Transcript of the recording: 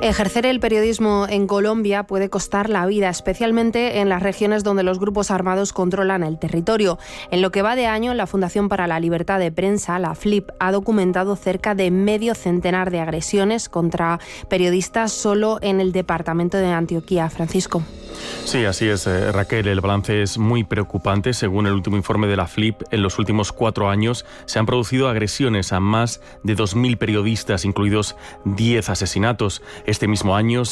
Ejercer el periodismo en Colombia puede costar la vida, especialmente en las regiones donde los grupos armados controlan el territorio. En lo que va de año, la Fundación para la Libertad de Prensa, la FLIP, ha documentado cerca de medio centenar de agresiones contra periodistas solo en el departamento de Antioquia. Francisco. Sí, así es, Raquel. El balance es muy preocupante. Según el último informe de la FLIP, en los últimos 4 años se han producido agresiones a más de 2.000 periodistas, incluidos 10 asesinatos. Este mismo año